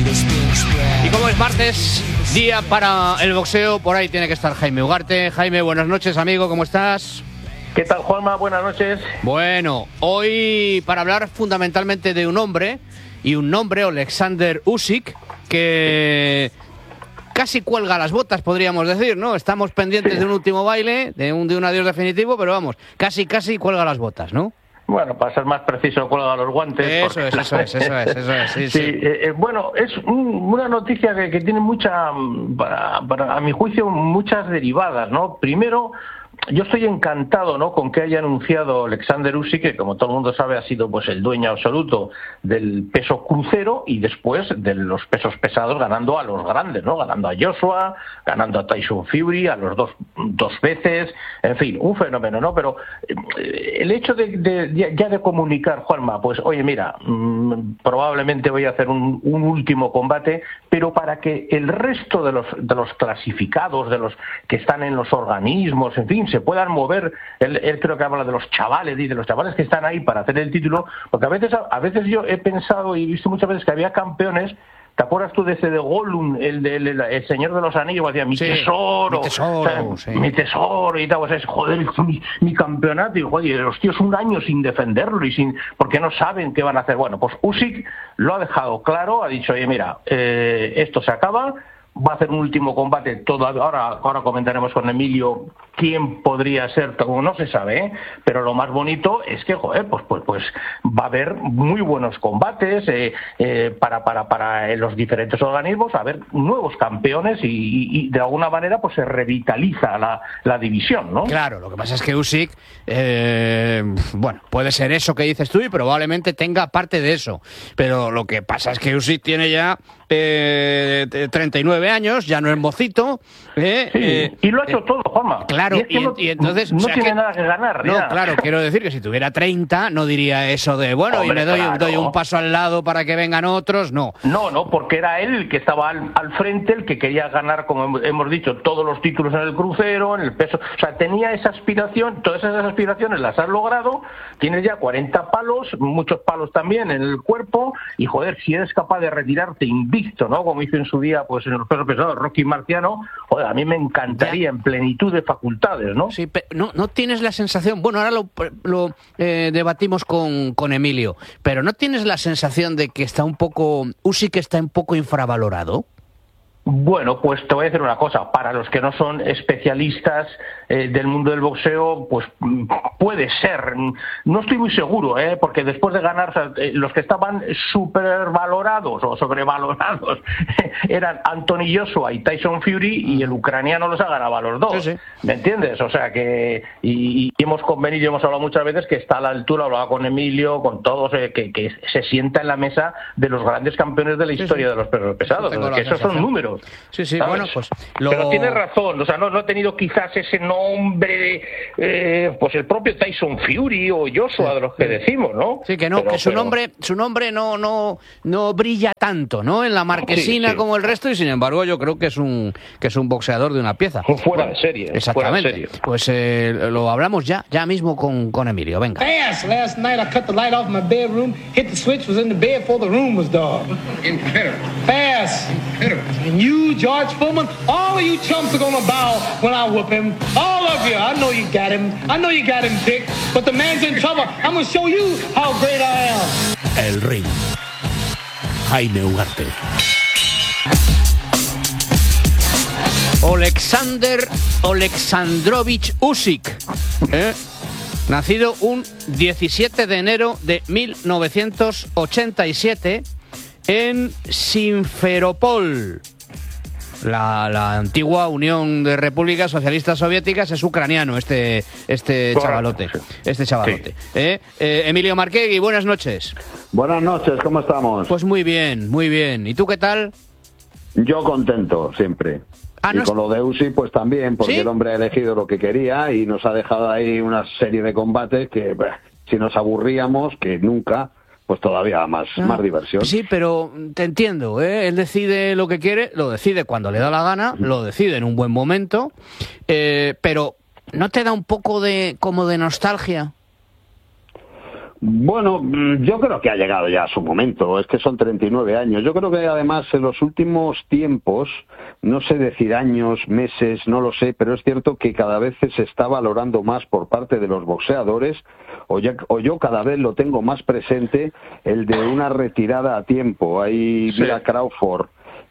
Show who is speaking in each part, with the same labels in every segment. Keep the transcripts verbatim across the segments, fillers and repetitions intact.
Speaker 1: Y como es martes, día para el boxeo, por ahí tiene que estar Jaime Ugarte. Jaime, buenas noches, amigo, ¿cómo estás?
Speaker 2: ¿Qué tal, Juanma? Buenas noches.
Speaker 1: Bueno, hoy para hablar fundamentalmente de un hombre, y un nombre, Alexander Usyk, que casi cuelga las botas, podríamos decir, ¿no? Estamos pendientes sí. de un último baile, de un, de un adiós definitivo, pero vamos, casi, casi cuelga las botas, ¿no?
Speaker 2: Bueno, para ser más preciso, cuelga los guantes.
Speaker 1: Eso
Speaker 2: porque...
Speaker 1: es, eso es, eso es, eso es, sí,
Speaker 2: sí,
Speaker 1: sí.
Speaker 2: Eh, bueno, es un, una noticia que, que tiene mucha, para, para, a mi juicio, muchas derivadas, ¿no? Primero, yo estoy encantado, ¿no?, con que haya anunciado Alexander Usyk, que como todo el mundo sabe ha sido pues el dueño absoluto del peso crucero y después de los pesos pesados, ganando a los grandes, ¿no? Ganando a Joshua, ganando a Tyson Fury, a los dos dos veces, en fin, un fenómeno, ¿no? Pero eh, el hecho de, de ya de comunicar, Juanma, pues oye, mira, mmm, probablemente voy a hacer un, un último combate, pero para que el resto de los de los clasificados, de los que están en los organismos, en fin, se puedan mover, él, él creo que habla de los chavales, dice, los chavales que están ahí para hacer el título, porque a veces a veces yo he pensado y he visto muchas veces que había campeones. ¿Te acuerdas tú de ese de Gollum, el, de, el, el Señor de los Anillos? Decía, mi, sí, tesoro,
Speaker 1: mi tesoro,
Speaker 2: o sea,
Speaker 1: sí.
Speaker 2: mi tesoro y tal, pues es, joder, mi, mi campeonato, y joder, los tíos un año sin defenderlo y sin, porque no saben qué van a hacer. Bueno, pues Usyk lo ha dejado claro, ha dicho, oye, mira, eh, esto se acaba, va a hacer un último combate, todo, ahora, ahora comentaremos con Emilio quién podría ser, como no se sabe, ¿eh? Pero lo más bonito es que, joder, pues, pues, pues va a haber muy buenos combates eh, eh, para, para, para los diferentes organismos, va a haber nuevos campeones y, y, y de alguna manera pues se revitaliza la, la división, ¿no?
Speaker 1: Claro, lo que pasa es que Usyk, eh, bueno, puede ser eso que dices tú y probablemente tenga parte de eso, pero lo que pasa es que Usyk tiene ya eh, treinta y nueve años, ya no es mocito. Eh,
Speaker 2: sí,
Speaker 1: eh,
Speaker 2: y lo ha hecho
Speaker 1: eh,
Speaker 2: todo, Juanma.
Speaker 1: Claro,
Speaker 2: y, es que
Speaker 1: y,
Speaker 2: no,
Speaker 1: y entonces...
Speaker 2: No
Speaker 1: o sea
Speaker 2: tiene
Speaker 1: que,
Speaker 2: nada que ganar.
Speaker 1: No,
Speaker 2: ya.
Speaker 1: claro, quiero decir que si tuviera treinta no diría eso de, bueno, Hombre, y me doy, claro. doy un paso al lado para que vengan otros, no.
Speaker 2: No, no, porque era él el que estaba al, al frente, el que quería ganar, como hemos dicho, todos los títulos en el crucero, en el peso... O sea, tenía esa aspiración, todas esas aspiraciones las has logrado, tienes ya cuarenta palos, muchos palos también en el cuerpo, y joder, si eres capaz de retirarte invicto, ¿no? Como hizo en su día, pues en los pesos pesados, Rocky Marciano, joder, a mí me encantaría ya. En plenitud de facultades, ¿no?
Speaker 1: Sí, pero no, no tienes la sensación, bueno, ahora lo, lo eh, debatimos con, con Emilio, pero ¿no tienes la sensación de que está un poco, Usyk está un poco infravalorado?
Speaker 2: Bueno, pues te voy a decir una cosa, para los que no son especialistas eh, del mundo del boxeo, pues puede ser, no estoy muy seguro, ¿eh? Porque después de ganar, o sea, eh, los que estaban supervalorados o sobrevalorados eran Anthony Joshua y Tyson Fury, y el ucraniano los ha ganado a los dos, sí, sí. ¿Me entiendes? O sea que, y, y hemos convenido, hemos hablado muchas veces que está a la altura, hablaba con Emilio, con todos, eh, que, que se sienta en la mesa de los grandes campeones de la historia, sí, sí. de los pesos pesados, o sea, que esos son números.
Speaker 1: Sí, sí,
Speaker 2: ¿sabes?
Speaker 1: bueno, pues... Lo...
Speaker 2: Pero tienes razón, o sea, no, no ha tenido quizás ese nombre de, eh, pues el propio Tyson Fury o Joshua, sí, de los que decimos, ¿no?
Speaker 1: Sí, que no,
Speaker 2: pero,
Speaker 1: que su
Speaker 2: pero...
Speaker 1: nombre su nombre no no no brilla tanto, ¿no? En la marquesina, sí, sí. como el resto, y sin embargo yo creo que es un que es un boxeador de una pieza.
Speaker 2: Fuera de serie.
Speaker 1: Exactamente.
Speaker 2: Fuera de serie.
Speaker 1: Pues eh, lo hablamos ya, ya mismo con, con Emilio, venga.
Speaker 3: Fast. Last night I cut the light off my bedroom, hit the switch, was in the bed before the room was dark.
Speaker 4: Incredible.
Speaker 3: Fast.
Speaker 4: Incredible.
Speaker 3: And you, George Foreman, all of you chumps are gonna bow when I whoop him. All of you. I know you got him. I know you got him picked. But the man's in trouble. I'm gonna show you how great I am.
Speaker 5: El Ring. Jaime Ugarte.
Speaker 1: Alexander Alexandrovich Usyk, ¿eh? Nacido un diecisiete de enero de mil novecientos ochenta y siete en Simferopol. La, la antigua Unión de Repúblicas Socialistas Soviéticas. Es ucraniano este este Correcto. chavalote este chavalote sí. ¿Eh? Eh, Emilio Marquegui, buenas noches.
Speaker 6: Buenas noches, ¿cómo estamos?
Speaker 1: Pues muy bien, muy bien. ¿Y tú qué tal?
Speaker 6: Yo contento siempre. Ah, y no con es... lo de Usyk pues también, porque ¿Sí? el hombre ha elegido lo que quería y nos ha dejado ahí una serie de combates que bah, si nos aburríamos, que nunca, pues todavía más, ah, más diversión.
Speaker 1: Sí, pero te entiendo, ¿eh? Él decide lo que quiere, lo decide cuando le da la gana, mm. lo decide en un buen momento, eh, pero ¿no te da un poco de como de nostalgia?
Speaker 6: Bueno, yo creo que ha llegado ya a su momento, es que son treinta y nueve años. Yo creo que además en los últimos tiempos, no sé decir años, meses, no lo sé, pero es cierto que cada vez se está valorando más por parte de los boxeadores, o, ya, o yo cada vez lo tengo más presente, el de una retirada a tiempo. Ahí sí. Mira Crawford,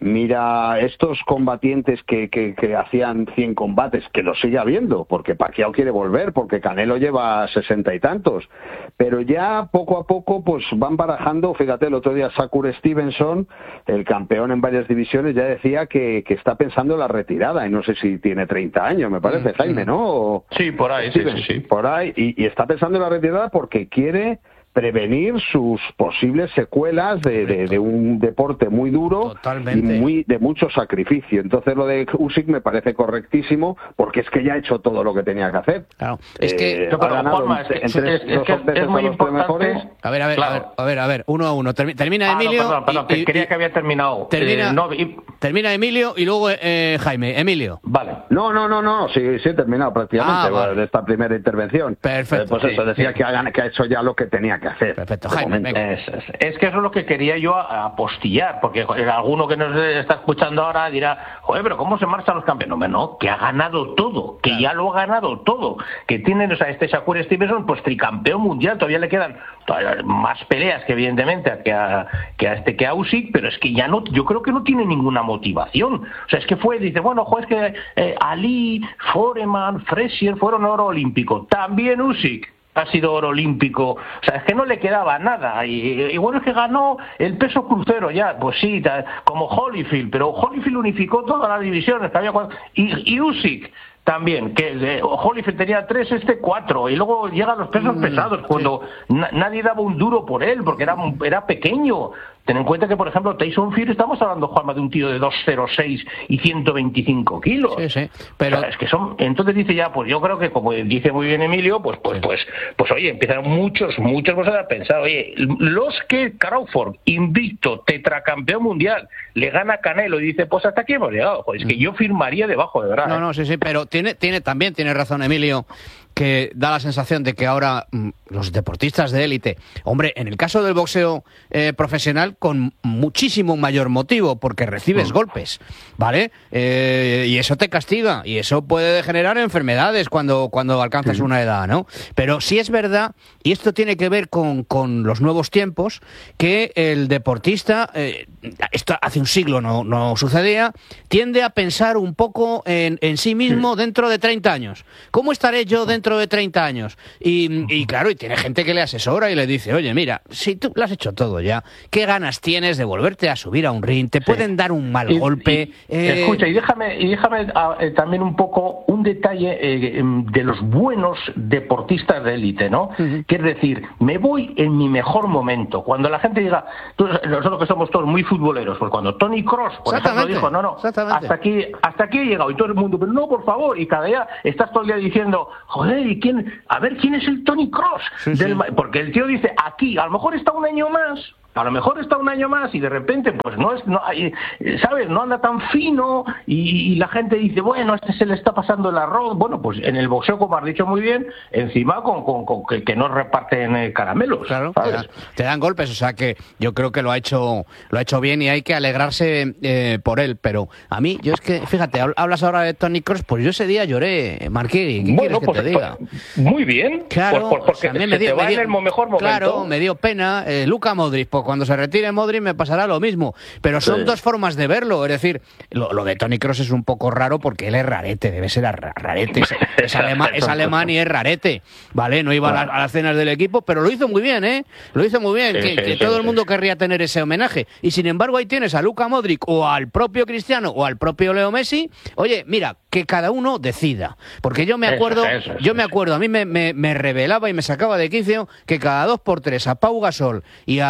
Speaker 6: mira estos combatientes que, que, que hacían cien combates, que lo sigue habiendo, porque Pacquiao quiere volver, porque Canelo lleva sesenta y tantos, pero ya poco a poco pues van barajando. Fíjate, el otro día Shakur Stevenson, el campeón en varias divisiones, ya decía que, que está pensando en la retirada, y no sé si tiene treinta años, me parece, Jaime, ¿no? O,
Speaker 2: sí, por ahí, sí, sí, sí.
Speaker 6: Por ahí, y, y está pensando en la retirada porque quiere prevenir sus posibles secuelas de, de, de un deporte muy duro. Totalmente. Y muy de mucho sacrificio. Entonces lo de Usyk me parece correctísimo, porque es que ya ha hecho todo lo que tenía que hacer.
Speaker 1: Claro. Es que,
Speaker 6: eh, ha ganado Juanma, es que, en tres, es, es que es, es muy importante.
Speaker 1: A ver, a ver, claro. a ver, a ver, a ver, uno a uno. Termina Emilio.
Speaker 2: Ah, no, perdón, perdón, y, que creía y, que había terminado.
Speaker 1: Termina,
Speaker 2: eh, no, y...
Speaker 1: termina Emilio y luego eh, Jaime. Emilio.
Speaker 6: Vale. No, no, no, no, sí, sí he terminado prácticamente ah, vale. de esta primera intervención.
Speaker 1: Perfecto.
Speaker 6: Eh, pues sí, eso, decía sí. que, ha, que ha hecho ya lo que tenía que hacer.
Speaker 1: Perfecto, Jaime.
Speaker 2: Es, es, es que eso es lo que quería yo apostillar, porque alguno que nos está escuchando ahora dirá, joder, pero ¿cómo se marchan los campeones? No, no, que ha ganado todo, que claro. ya lo ha ganado todo, que tienen, o sea, este Shakur Stevenson, pues tricampeón mundial, todavía le quedan todavía más peleas que evidentemente que a, que a este que a Usyk, pero es que ya no, yo creo que no tiene ninguna motivación. O sea, es que fue, dice, bueno, joder, es que eh, Ali, Foreman, Frazier fueron oro olímpico, también Usyk ha sido oro olímpico, o sea, es que no le quedaba nada, y, y bueno, es que ganó el peso crucero ya, pues sí, como Holyfield, pero Holyfield unificó todas las divisiones, que había cuatro, y, y Usyk también, que eh, Holyfield tenía tres, este cuatro, y luego llegan los pesos mm, pesados, cuando sí. na- nadie daba un duro por él, porque era, era pequeño. Ten en cuenta que, por ejemplo, Tyson Fury, estamos hablando, Juanma, de un tío de doscientos seis y ciento veinticinco kilos.
Speaker 1: Sí, sí, pero...
Speaker 2: O sea, es que son... Entonces dice ya, pues yo creo que, como dice muy bien Emilio, pues, pues, sí. pues, pues oye, empiezan muchos, muchos cosas a pensar, oye, los que Crawford, invicto, tetracampeón mundial, le gana a Canelo y dice, pues hasta aquí hemos llegado. Joder, es que yo firmaría debajo, de verdad.
Speaker 1: No,
Speaker 2: ¿eh?
Speaker 1: no, sí, sí, pero tiene, tiene también tiene razón Emilio, que da la sensación de que ahora mmm, los deportistas de élite, hombre, en el caso del boxeo eh, profesional, con muchísimo mayor motivo, porque recibes mm. golpes, ¿vale? Eh, y eso te castiga, y eso puede generar enfermedades cuando, cuando alcanzas sí. una edad, ¿no? Pero sí es verdad, y esto tiene que ver con, con los nuevos tiempos, que el deportista, eh, esto hace un siglo no, no sucedía, tiende a pensar un poco en, en sí mismo sí. dentro de treinta años. ¿Cómo estaré yo dentro de treinta años? Y, y claro, y tiene gente que le asesora y le dice, oye, mira, si tú lo has hecho todo ya, ¿qué ganas tienes de volverte a subir a un ring? Te sí. pueden dar un mal y, golpe.
Speaker 2: Y, eh... Escucha, y déjame, y déjame eh, también un poco un detalle eh, de los buenos deportistas de élite, ¿no? Uh-huh. Que es decir, me voy en mi mejor momento. Cuando la gente diga, tú, nosotros que somos todos muy futboleros, pues cuando Tony Kroos, por ejemplo, dijo, no, no, hasta aquí, hasta aquí he llegado, y todo el mundo, pero no, por favor, y cada día estás todo el día diciendo, joder, ¿y quién? A ver, ¿quién es el Tony Kroos? Sí, Del... sí. Porque el tío dice, aquí, a lo mejor está un año más, a lo mejor está un año más y de repente, pues no es, no, ¿sabes? No anda tan fino y, y la gente dice, bueno, a este se le está pasando el arroz. Bueno, pues en el boxeo, como has dicho muy bien, encima con, con, con que, que no reparten eh, caramelos.
Speaker 1: Claro, te dan, te dan golpes, o sea que yo creo que lo ha hecho, lo ha hecho bien y hay que alegrarse eh, por él. Pero a mí, yo es que, fíjate, hablas ahora de Tony Kroos, pues yo ese día lloré, Marquí. ¿Qué bueno, quieres
Speaker 2: pues,
Speaker 1: que te diga?
Speaker 2: Pues, muy bien,
Speaker 1: claro,
Speaker 2: por, por, porque
Speaker 1: o sea, me
Speaker 2: se
Speaker 1: dio,
Speaker 2: te va
Speaker 1: me dio,
Speaker 2: en el mejor momento.
Speaker 1: Claro, me dio pena. Eh, Luka Modric, pues cuando se retire Modric me pasará lo mismo, pero son sí. dos formas de verlo, es decir, lo, lo de Tony Kroos es un poco raro porque él es rarete, debe ser rarete, es, es, alema, es alemán y es rarete, ¿vale? No iba a, la, a las cenas del equipo, pero lo hizo muy bien, ¿eh? Lo hizo muy bien, sí, que, sí, que sí, todo sí, el mundo sí. querría tener ese homenaje, y sin embargo ahí tienes a Luka Modric o al propio Cristiano o al propio Leo Messi, oye, mira, que cada uno decida, porque yo me acuerdo, eso, eso, yo me acuerdo, a mí me, me, me revelaba y me sacaba de quicio que cada dos por tres a Pau Gasol y a Rafa Nadal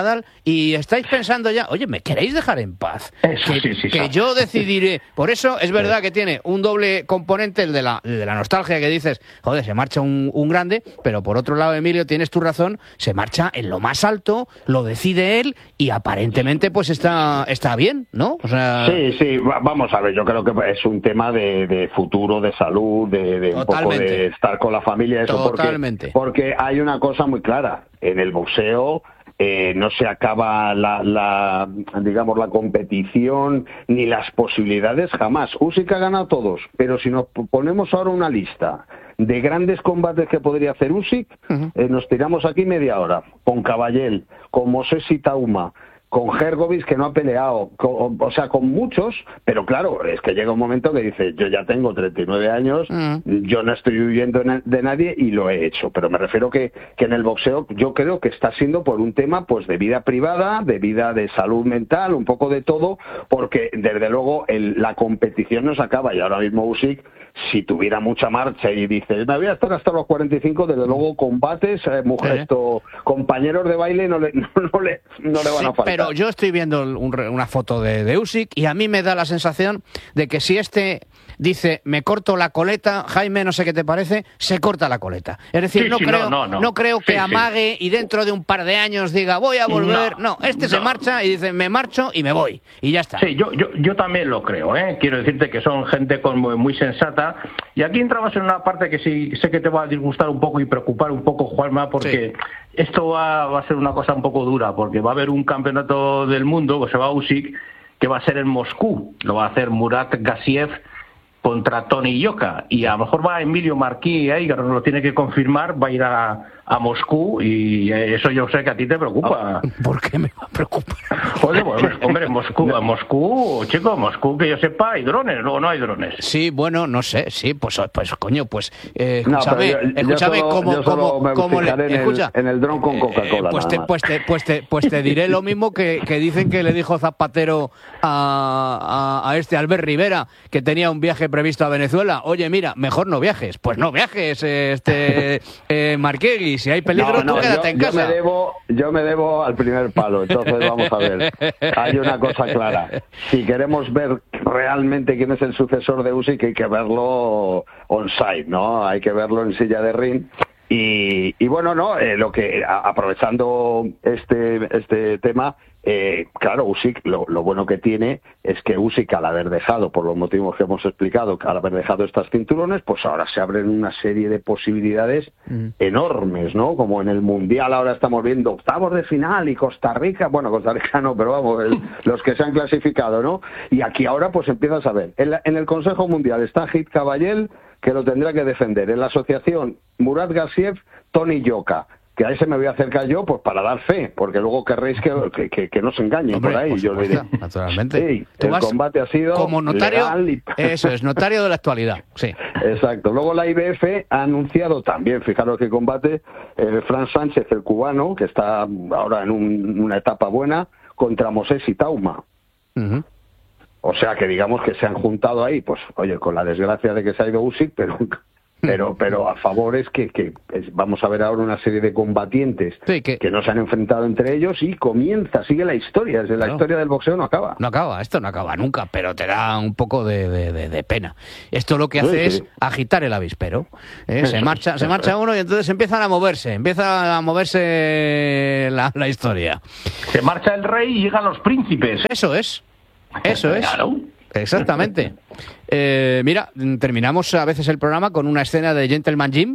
Speaker 1: Nadal y estáis pensando ya, oye, ¿me queréis dejar en paz?
Speaker 2: Eso,
Speaker 1: que,
Speaker 2: sí, sí,
Speaker 1: que
Speaker 2: sí.
Speaker 1: yo decidiré. Por eso es verdad que tiene un doble componente, el de la, el de la nostalgia, que dices, joder, se marcha un, un grande, pero por otro lado, Emilio, tienes tu razón, se marcha en lo más alto, lo decide él y aparentemente pues está, está bien, ¿no? O sea...
Speaker 6: Sí, sí, vamos a ver, yo creo que es un tema de, de futuro, de salud, de, de un poco de estar con la familia, eso.
Speaker 1: Totalmente.
Speaker 6: Porque, porque hay una cosa muy clara, en el boxeo eh, no se acaba la, la, digamos, la competición ni las posibilidades jamás. Usyk ha ganado todos, pero si nos ponemos ahora una lista de grandes combates que podría hacer Usyk, uh-huh. eh, nos tiramos aquí media hora, con Caballel, con Moses Itauma, con Hrgović, que no ha peleado, con, o sea, con muchos, pero claro, es que llega un momento que dice, yo ya tengo treinta y nueve años, mm. yo no estoy huyendo de nadie y lo he hecho, pero me refiero que, que en el boxeo yo creo que está siendo por un tema pues de vida privada, de vida de salud mental, un poco de todo, porque desde luego el, la competición no se acaba y ahora mismo Usyk, si tuviera mucha marcha y dice, me voy a estar hasta los cuarenta y cinco, desde luego combates, eh, mujer, ¿Eh? esto, compañeros de baile no le, no, no le, no le van
Speaker 1: sí,
Speaker 6: a faltar.
Speaker 1: Pero yo estoy viendo un, una foto de, de Usyk y a mí me da la sensación de que si este dice, me corto la coleta, Jaime, no sé qué te parece, se corta la coleta. Es decir,
Speaker 2: sí,
Speaker 1: no,
Speaker 2: sí,
Speaker 1: creo,
Speaker 2: no, no, no.
Speaker 1: no creo que
Speaker 2: sí,
Speaker 1: amague
Speaker 2: sí.
Speaker 1: y dentro de un par de años diga, voy a volver. No, no este no. se marcha y dice, me marcho y me voy. Y ya está.
Speaker 2: Sí, yo, yo, yo también lo creo, ¿eh? Quiero decirte que son gente con, muy, muy sensata. Y aquí entramos en una parte que sí sé que te va a disgustar un poco y preocupar un poco, Juanma, porque sí. esto va, va a ser una cosa un poco dura, porque va a haber un campeonato del mundo, que se va a Usyk, que va a ser en Moscú. Lo va a hacer Murat Gassiev contra Tony Yoka, y a lo mejor va Emilio Marquí ahí, que nos lo tiene que confirmar, va a ir a, a Moscú, y eso yo sé que a ti te preocupa.
Speaker 1: ¿Por qué me va a preocupar?
Speaker 2: Joder, bueno, hombre, Moscú, Moscú, chico, Moscú, que yo sepa, hay drones, no, no hay drones.
Speaker 1: Sí, bueno, no sé, sí, pues, pues coño, pues, eh, escúchame,
Speaker 6: no, yo,
Speaker 1: escúchame,
Speaker 6: yo solo,
Speaker 1: como,
Speaker 6: yo solo
Speaker 1: como, como le,
Speaker 6: en
Speaker 1: escucha,
Speaker 6: el, en el dron con Coca-Cola.
Speaker 1: Eh, pues, te, pues, te, pues, te, pues te diré lo mismo que, que dicen que le dijo Zapatero a, a, a este Albert Rivera, que tenía un viaje previsto a Venezuela. Oye, mira, mejor no viajes. Pues no viajes, este eh, Marquegui, si hay peligro,
Speaker 6: no, no,
Speaker 1: tú quédate
Speaker 6: yo,
Speaker 1: en casa.
Speaker 6: Yo me, debo, yo me debo al primer palo, entonces vamos a ver. Hay una cosa clara. Si queremos ver realmente quién es el sucesor de Usyk, hay que verlo on-site, ¿no? Hay que verlo en silla de ring. Y, y bueno, no, eh, lo que a, aprovechando este este tema, eh, claro, Usyk, lo, lo bueno que tiene es que Usyk, al haber dejado, por los motivos que hemos explicado, al haber dejado estas cinturones, pues ahora se abren una serie de posibilidades mm. enormes, ¿no? Como en el Mundial ahora estamos viendo octavos de final y Costa Rica, bueno, Costa Rica no, pero vamos, el, los que se han clasificado, ¿no? Y aquí ahora pues empiezas a ver, en, la, en el Consejo Mundial está Hit Caballel, que lo tendrá que defender. En la asociación, Murat Gassiev, Tony Yoka, que a ese me voy a acercar yo pues para dar fe, porque luego querréis que, que, que no se engañen. Hombre, por ahí. Por yo
Speaker 1: supuesto, diré, naturalmente.
Speaker 6: Sí, el combate ha sido
Speaker 1: como notario,
Speaker 6: legal y...
Speaker 1: eso es, notario de la actualidad. Sí.
Speaker 6: Exacto. Luego la I B F ha anunciado también, fijaros que combate, eh, Fran Sánchez, el cubano, que está ahora en un, una etapa buena, contra Moses Itauma. Uh-huh. O sea que digamos que se han juntado ahí, pues oye, con la desgracia de que se ha ido Usyk, pero pero pero a favor es que, que es, vamos a ver ahora una serie de combatientes sí, que... que no se han enfrentado entre ellos y comienza, sigue la historia, desde claro. La historia del boxeo no acaba.
Speaker 1: No acaba, esto no acaba nunca, pero te da un poco de, de, de, de pena. Esto lo que hace sí, es sí. agitar el avispero. ¿eh? Se marcha se marcha uno y entonces empiezan a moverse, empieza a moverse la, la historia.
Speaker 2: Se marcha el rey y llegan los príncipes.
Speaker 1: Eso es. Eso es. Claro. Exactamente. Eh, mira, terminamos a veces el programa con una escena de Gentleman Jim.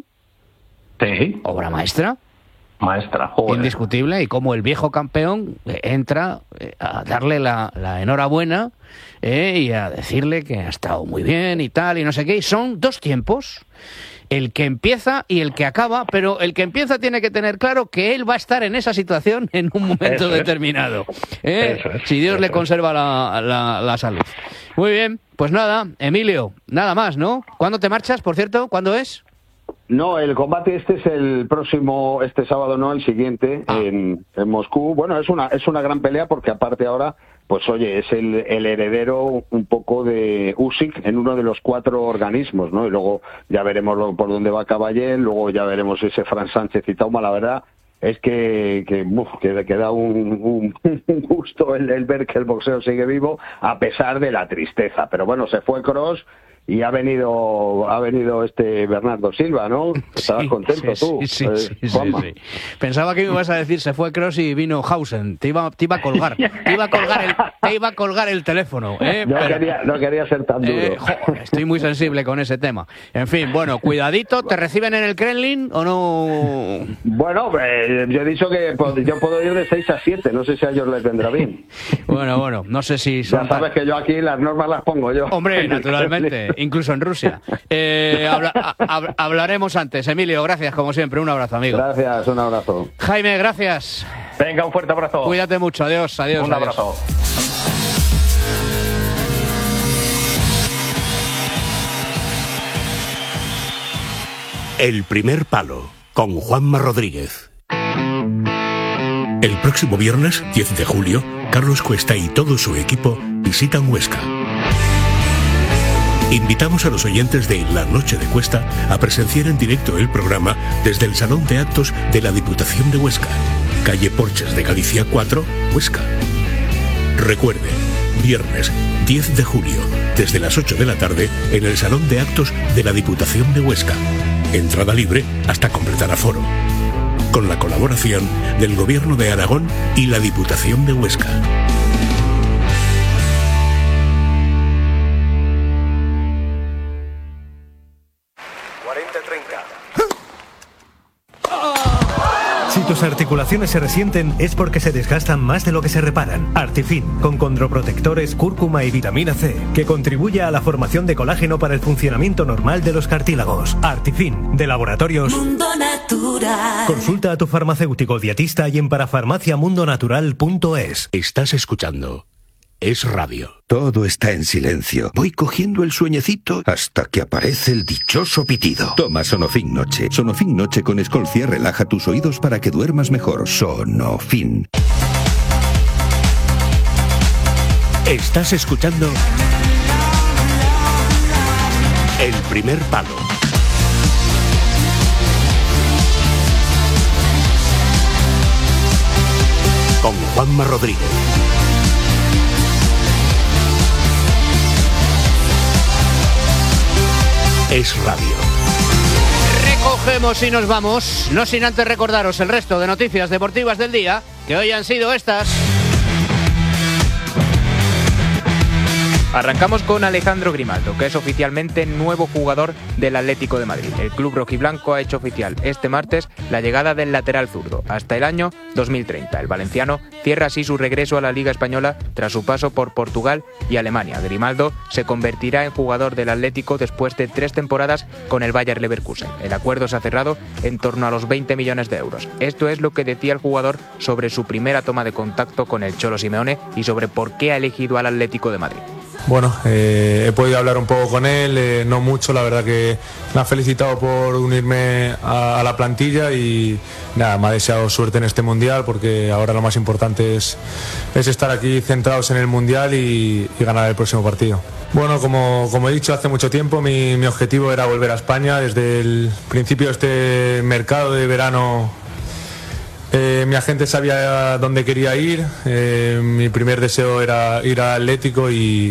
Speaker 2: Sí.
Speaker 1: Obra maestra.
Speaker 2: Maestra, joder.
Speaker 1: Indiscutible. Y como el viejo campeón entra a darle la, la enhorabuena eh, y a decirle que ha estado muy bien y tal y no sé qué. Y son dos tiempos. El que empieza y el que acaba, pero el que empieza tiene que tener claro que él va a estar en esa situación en un momento Eso determinado. ¿eh?
Speaker 2: Eso es.
Speaker 1: Si Dios
Speaker 2: Eso
Speaker 1: le conserva la, la, la salud. Muy bien, pues nada, Emilio, nada más, ¿no? ¿Cuándo te marchas, por cierto? ¿Cuándo es?
Speaker 6: No, el combate este es el próximo, este sábado no, el siguiente, ah. en, en Moscú. Bueno, es una es una gran pelea porque aparte ahora, pues oye, es el, el heredero un poco de Usyk en uno de los cuatro organismos, ¿no? Y luego ya veremos lo, por dónde va Caballel, luego ya veremos ese Fran Sánchez y Itauma. La verdad es que que, uf, que, que da un, un, un gusto el, el ver que el boxeo sigue vivo a pesar de la tristeza. Pero bueno, se fue Kroos y ha venido ha venido este Bernardo Silva, ¿no? Estabas sí, contento
Speaker 1: sí,
Speaker 6: tú,
Speaker 1: sí, sí,
Speaker 6: eh,
Speaker 1: sí, sí, sí. Pensaba que me ibas a decir se fue Kroos y vino Hausen. Te iba, te iba a colgar, te iba a colgar el, te iba a colgar el teléfono. ¿eh?
Speaker 6: No,
Speaker 1: Pero,
Speaker 6: quería, no quería ser tan duro.
Speaker 1: Eh, joder, estoy muy sensible con ese tema. En fin, bueno, cuidadito. ¿Te reciben en el Kremlin o no?
Speaker 6: Bueno, eh, yo he dicho que yo puedo ir de seis a siete. No sé si a ellos les vendrá bien.
Speaker 1: Bueno, bueno, no sé si son...
Speaker 6: Ya sabes que yo aquí las normas las pongo yo.
Speaker 1: Hombre, naturalmente. Incluso en Rusia. Eh, habla, hab, hablaremos antes. Emilio, gracias como siempre. Un abrazo, amigo.
Speaker 6: Gracias, un abrazo.
Speaker 1: Jaime, gracias.
Speaker 2: Venga, un fuerte abrazo.
Speaker 1: Cuídate mucho. Adiós, adiós.
Speaker 2: Un
Speaker 1: adiós.
Speaker 2: abrazo.
Speaker 5: El primer palo, con Juanma Rodríguez. El próximo viernes, diez de julio, Carlos Cuesta y todo su equipo visitan Huesca. Invitamos a los oyentes de La Noche de Cuesta a presenciar en directo el programa desde el Salón de Actos de la Diputación de Huesca, calle Porches de Galicia cuatro, Huesca. Recuerde, viernes diez de julio, desde las ocho de la tarde, en el Salón de Actos de la Diputación de Huesca. Entrada libre hasta completar aforo. Con la colaboración del Gobierno de Aragón y la Diputación de Huesca.
Speaker 4: Si tus articulaciones se resienten es porque se desgastan más de lo que se reparan. Artifin, con condroprotectores, cúrcuma y vitamina C, que contribuye a la formación de colágeno para el funcionamiento normal de los cartílagos. Artifin, de Laboratorios
Speaker 7: Mundo Natural.
Speaker 4: Consulta a tu farmacéutico dietista y en parafarmaciamundonatural punto es.
Speaker 5: Estás escuchando Es Radio.
Speaker 8: Todo está en silencio. Voy cogiendo el sueñecito hasta que aparece el dichoso pitido. Toma Sonofin Noche. Sonofin Noche con Escolcia relaja tus oídos para que duermas mejor. Sonofin.
Speaker 5: Estás escuchando El primer palo. Con Juanma Rodríguez. Es Radio.
Speaker 1: Recogemos y nos vamos, no sin antes recordaros el resto de noticias deportivas del día, que hoy han sido estas.
Speaker 9: Arrancamos con Alejandro Grimaldo, que es oficialmente nuevo jugador del Atlético de Madrid. El club rojiblanco ha hecho oficial este martes la llegada del lateral zurdo hasta el año dos mil treinta. El valenciano cierra así su regreso a la Liga Española tras su paso por Portugal y Alemania. Grimaldo se convertirá en jugador del Atlético después de tres temporadas con el Bayer Leverkusen. El acuerdo se ha cerrado en torno a los veinte millones de euros. Esto es lo que decía el jugador sobre su primera toma de contacto con el Cholo Simeone y sobre por qué ha elegido al Atlético de Madrid.
Speaker 10: Bueno, eh, he podido hablar un poco con él, eh, no mucho, la verdad que me ha felicitado por unirme a, a la plantilla y nada, me ha deseado suerte en este Mundial porque ahora lo más importante es, es estar aquí centrados en el Mundial y, y ganar el próximo partido. Bueno, como, como he dicho hace mucho tiempo, mi, mi objetivo era volver a España. Desde el principio de este mercado de verano Eh, mi agente sabía dónde quería ir, eh, mi primer deseo era ir al Atlético y,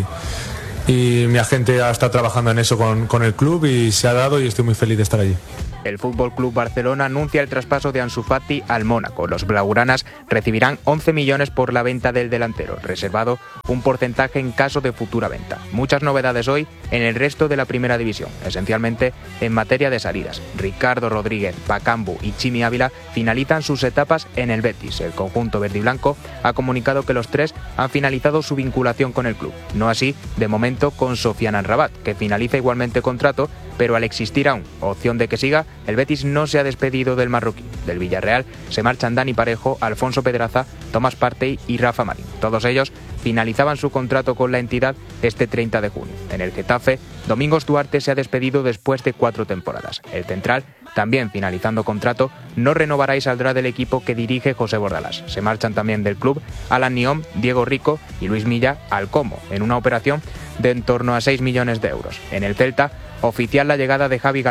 Speaker 10: y mi agente ha estado trabajando en eso con, con el club y se ha dado y estoy muy feliz de estar allí.
Speaker 9: El F C Barcelona anuncia el traspaso de Ansu Fati al Mónaco. Los blaugranas recibirán once millones por la venta del delantero, reservado un porcentaje en caso de futura venta. Muchas novedades hoy en el resto de la primera división, esencialmente en materia de salidas. Ricardo Rodríguez, Bakambu y Chimi Ávila finalizan sus etapas en el Betis. El conjunto verdiblanco ha comunicado que los tres han finalizado su vinculación con el club. No así, de momento, con Sofiane Amrabat, que finaliza igualmente contrato, pero al existir aún opción de que siga, el Betis no se ha despedido del marroquí. Del Villarreal se marchan Dani Parejo, Alfonso Pedraza, Tomás Partey y Rafa Marín. Todos ellos finalizaban su contrato con la entidad este treinta de junio. En el Getafe, Domingos Duarte se ha despedido después de cuatro temporadas. El central, también finalizando contrato, no renovará y saldrá del equipo que dirige José Bordalás. Se marchan también del club Alan Niom, Diego Rico y Luis Milla al Como, en una operación de en torno a seis millones de euros. En el Celta, oficial la llegada de Javi Galán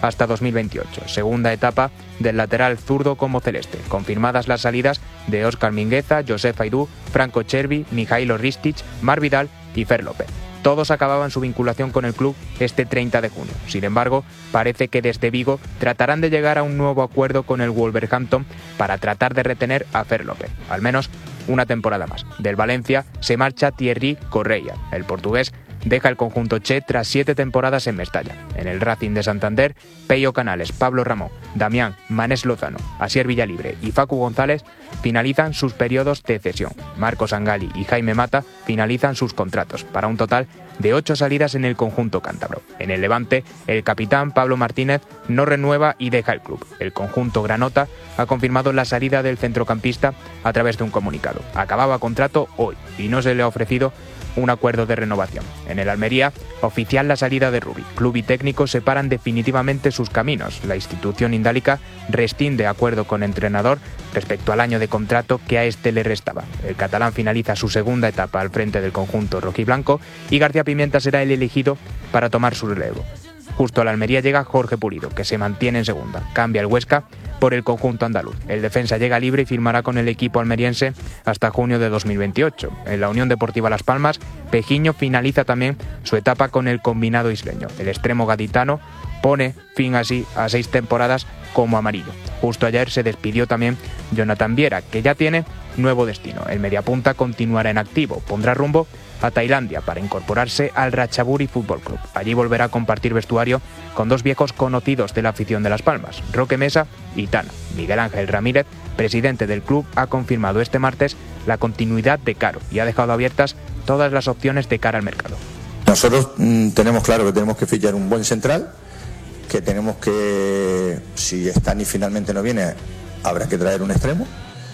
Speaker 9: hasta dos mil veintiocho. Segunda etapa del lateral zurdo como celeste. Confirmadas las salidas de Óscar Mingueza, Josep Aidú, Franco Cervi, Mijailo Ristic, Mar Vidal y Fer López. Todos acababan su vinculación con el club este treinta de junio. Sin embargo, parece que desde Vigo tratarán de llegar a un nuevo acuerdo con el Wolverhampton para tratar de retener a Fer López, al menos una temporada más. Del Valencia se marcha Thierry Correia. El portugués deja el conjunto che tras siete temporadas en Mestalla. En el Racing de Santander, Peyo Canales, Pablo Ramón, Damián, Manés Lozano, Asier Villalibre y Facu González finalizan sus periodos de cesión. Marcos Angali y Jaime Mata finalizan sus contratos, para un total de ocho salidas en el conjunto cántabro. En el Levante, el capitán Pablo Martínez no renueva y deja el club. El conjunto granota ha confirmado la salida del centrocampista a través de un comunicado. Acababa contrato hoy y no se le ha ofrecido un acuerdo de renovación. En el Almería, oficial la salida de Rubi. Club y técnico separan definitivamente sus caminos. La institución indálica rescinde acuerdo con entrenador respecto al año de contrato que a este le restaba. El catalán finaliza su segunda etapa al frente del conjunto rojiblanco y García Pimienta será el elegido para tomar su relevo. Justo a la Almería llega Jorge Pulido, que se mantiene en segunda. Cambia el Huesca por el conjunto andaluz. El defensa llega libre y firmará con el equipo almeriense hasta junio de dos mil veintiocho. En la Unión Deportiva Las Palmas, Pejiño finaliza también su etapa con el combinado isleño. El extremo gaditano pone fin así a seis temporadas como amarillo. Justo ayer se despidió también Jonathan Viera, que ya tiene nuevo destino. El mediapunta continuará en activo, pondrá rumbo a Tailandia para incorporarse al Ratchaburi Fútbol Club. Allí volverá a compartir vestuario con dos viejos conocidos de la afición de Las Palmas, Roque Mesa y Tana. Miguel Ángel Ramírez, presidente del club, ha confirmado este martes la continuidad de Caro y ha dejado abiertas todas las opciones de cara al mercado.
Speaker 11: Nosotros mmm, tenemos claro que tenemos que fichar un buen central, que tenemos que, si Stani finalmente no viene, habrá que traer un extremo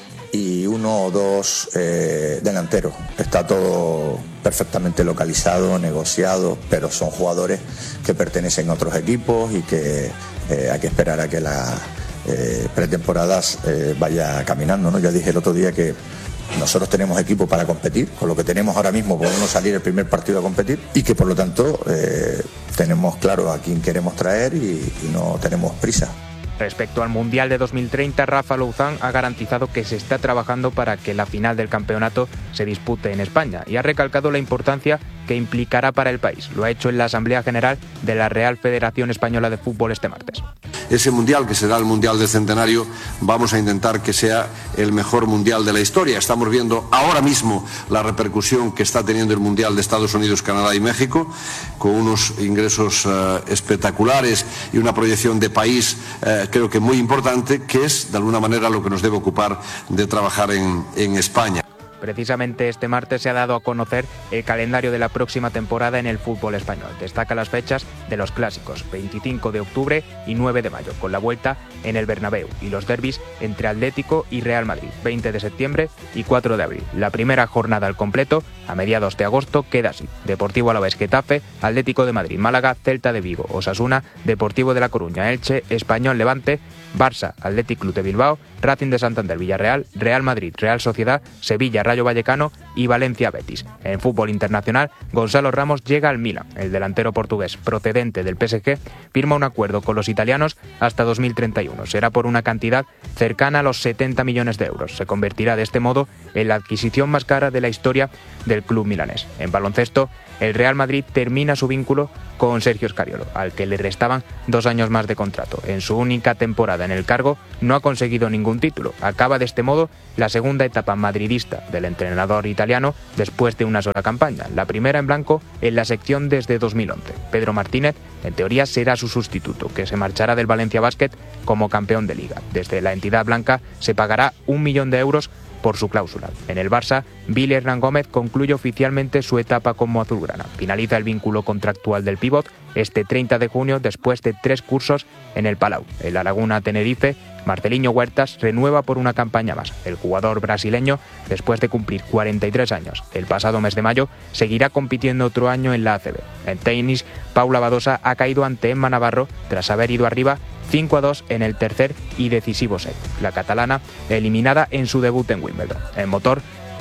Speaker 11: y uno o dos eh, delanteros. Está todo perfectamente localizado, negociado, pero son jugadores que pertenecen a otros equipos y que eh, hay que esperar a que la eh, pretemporada eh, vaya caminando, ¿no? Ya dije el otro día que nosotros tenemos equipo para competir, con lo que tenemos ahora mismo podemos salir el primer partido a competir y que por lo tanto eh, tenemos claro a quién queremos traer y, y no tenemos prisa.
Speaker 9: Respecto al Mundial de dos mil treinta, Rafa Louzán ha garantizado que se está trabajando para que la final del campeonato se dispute en España y ha recalcado la importancia que implicará para el país. Lo ha hecho en la Asamblea General de la Real Federación Española de Fútbol este martes.
Speaker 12: Ese mundial, que será el Mundial del Centenario, vamos a intentar que sea el mejor mundial de la historia. Estamos viendo ahora mismo la repercusión que está teniendo el Mundial de Estados Unidos, Canadá y México, con unos ingresos uh, espectaculares y una proyección de país uh, creo que muy importante, que es de alguna manera lo que nos debe ocupar de trabajar en, en España.
Speaker 9: Precisamente este martes se ha dado a conocer el calendario de la próxima temporada en el fútbol español. Destaca las fechas de los clásicos, veinticinco de octubre y nueve de mayo, con la vuelta en el Bernabéu, y los derbis entre Atlético y Real Madrid, veinte de septiembre y cuatro de abril. La primera jornada al completo, a mediados de agosto, queda así: Deportivo Alavés Getafe, Atlético de Madrid Málaga, Celta de Vigo Osasuna, Deportivo de La Coruña Elche, Español Levante, Barça Athletic Club de Bilbao, Racing de Santander Villarreal, Real Madrid Real Sociedad, Sevilla Rayo Vallecano y Valencia Betis. En fútbol internacional, Gonzalo Ramos llega al Milan. El delantero portugués procedente del P S G firma un acuerdo con los italianos hasta dos mil treinta y uno. Será por una cantidad cercana a los setenta millones de euros. Se convertirá de este modo en la adquisición más cara de la historia del club milanés. En baloncesto, el Real Madrid termina su vínculo con Sergio Scariolo, al que le restaban dos años más de contrato. En su única temporada en el cargo no ha conseguido ningún título. Acaba de este modo la segunda etapa madridista del entrenador italiano después de una sola campaña, la primera en blanco en la sección desde dos mil once. Pedro Martínez, en teoría, será su sustituto, que se marchará del Valencia Basket como campeón de liga. Desde la entidad blanca se pagará un millón de euros por su cláusula. En el Barça, Billy Hernán Gómez concluye oficialmente su etapa como azulgrana. Finaliza el vínculo contractual del pívot este treinta de junio después de tres cursos en el Palau. En la Laguna Tenerife, Marceliño Huertas renueva por una campaña más. El jugador brasileño, después de cumplir cuarenta y tres años el pasado mes de mayo, seguirá compitiendo otro año en la A C B. En tenis, Paula Badosa ha caído ante Emma Navarro tras haber ido arriba cinco a dos en el tercer y decisivo set. La catalana eliminada en su debut en Wimbledon. En motor,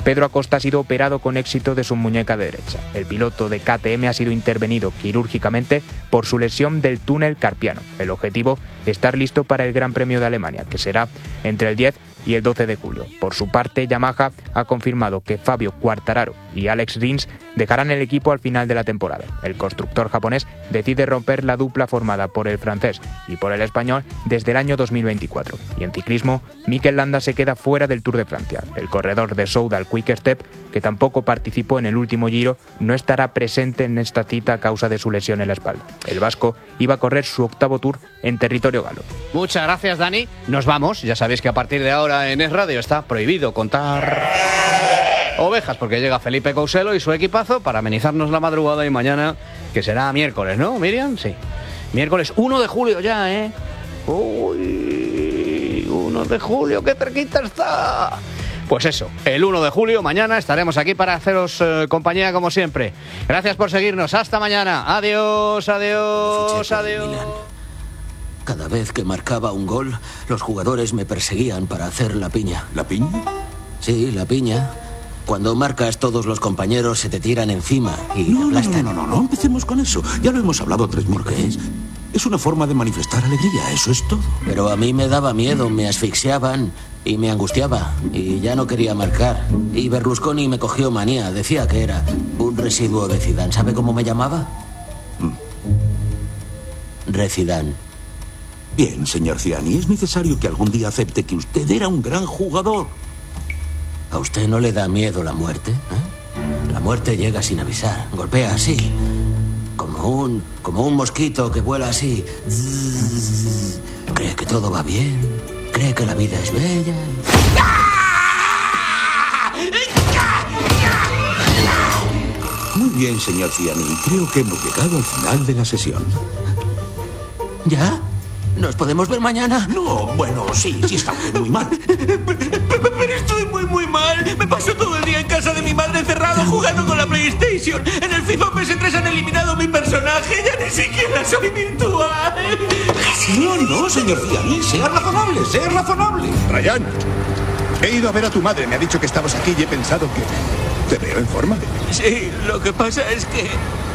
Speaker 9: Pedro Acosta ha sido operado con éxito de su muñeca derecha. El piloto de K T M ha sido intervenido quirúrgicamente por su lesión del túnel carpiano. El objetivo, estar listo para el Gran Premio de Alemania, que será entre el diez y el doce de julio. Por su parte, Yamaha ha confirmado que Fabio Quartararo y Alex Rins dejarán el equipo al final de la temporada. El constructor japonés decide romper la dupla formada por el francés y por el español desde el año dos mil veinticuatro. Y en ciclismo, Mikel Landa se queda fuera del Tour de Francia. El corredor de Soudal Quick Step, que tampoco participó en el último Giro, no estará presente en esta cita a causa de su lesión en la espalda. El vasco iba a correr su octavo Tour en territorio galo.
Speaker 1: Muchas gracias, Dani. Nos vamos. Ya sabéis que a partir de ahora en Es Radio está prohibido contar ovejas, porque llega Felipe Couselo y su equipazo para amenizarnos la madrugada, y mañana, que será miércoles, ¿no, Miriam? Sí. Miércoles uno de julio ya, ¿eh? Uy, uno de julio, qué cerquita está. Pues eso, el uno de julio, mañana, estaremos aquí para haceros eh, compañía como siempre. Gracias por seguirnos. Hasta mañana. Adiós, adiós, adiós.
Speaker 13: Cada vez que marcaba un gol, los jugadores me perseguían para hacer la piña.
Speaker 14: ¿La piña?
Speaker 13: Sí, la piña. Cuando marcas, todos los compañeros se te tiran encima y
Speaker 14: no,
Speaker 13: te aplastan.
Speaker 14: No, no, no, no, no empecemos con eso. Ya lo hemos hablado tres mil veces. Es una forma de manifestar alegría, eso es todo.
Speaker 13: Pero a mí me daba miedo, me asfixiaban y me angustiaba. Y ya no quería marcar. Y Berlusconi me cogió manía. Decía que era un residuo de Zidane. ¿Sabe cómo me llamaba? Mm. Rezidane.
Speaker 14: Bien, señor Ziani, es necesario que algún día acepte que usted era un gran jugador.
Speaker 13: ¿A usted no le da miedo la muerte? ¿Eh? La muerte llega sin avisar, golpea así, como un, como un mosquito que vuela así. Cree que todo va bien, cree que la vida es bella.
Speaker 14: Muy bien, señor Ziani, creo que hemos llegado al final de la sesión.
Speaker 13: ¿Ya? ¿Nos podemos ver mañana?
Speaker 14: No, bueno, sí, sí está muy mal.
Speaker 15: Pero, pero estoy muy, muy mal. Me paso todo el día en casa de mi madre encerrado jugando con la PlayStation. En el FIFA P S tres han eliminado mi personaje. Ya ni siquiera soy virtual.
Speaker 14: No, no, señor Ziani, sea razonable, sea razonable.
Speaker 16: Ryan, he ido a ver a tu madre. Me ha dicho que estabas aquí y he pensado que te veo en forma.
Speaker 15: Sí, lo que pasa es que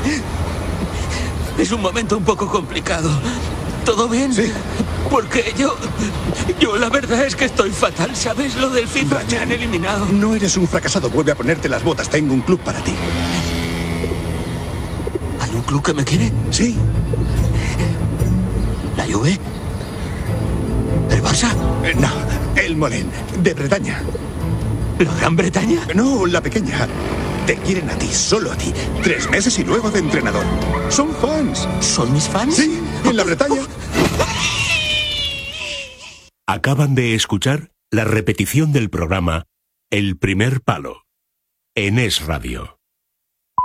Speaker 15: es un momento un poco complicado. ¿Todo bien?
Speaker 16: Sí.
Speaker 15: Porque yo... Yo la verdad es que estoy fatal, ¿sabes? Lo del FIFA
Speaker 16: Ryan,
Speaker 15: me han eliminado.
Speaker 16: No eres un fracasado, vuelve a ponerte las botas. Tengo un club para ti.
Speaker 15: ¿Hay un club que me quiere?
Speaker 16: Sí.
Speaker 15: ¿La Juve? ¿El Barça?
Speaker 16: Eh, no, el Molén, de Bretaña.
Speaker 15: ¿La Gran Bretaña?
Speaker 16: No, la pequeña. Te quieren a ti, solo a ti. Tres meses y luego de entrenador. Son fans.
Speaker 15: ¿Son mis fans?
Speaker 16: Sí, en la Bretaña.
Speaker 5: Acaban de escuchar la repetición del programa El Primer Palo en Es Radio.